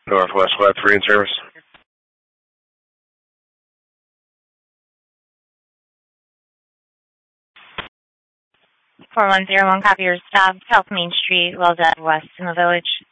Northwest Flat 3 in service. 4101, copy your stop, South Main Street, Wells Ave West in the Village.